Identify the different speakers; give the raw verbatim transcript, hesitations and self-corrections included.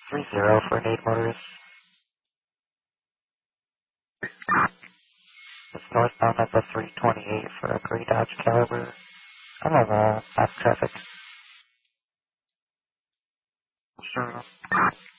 Speaker 1: three zero for Nate Motors. It's northbound at the three twenty-eight for a gray Dodge Caliber. I'm on uh, off traffic. Sure.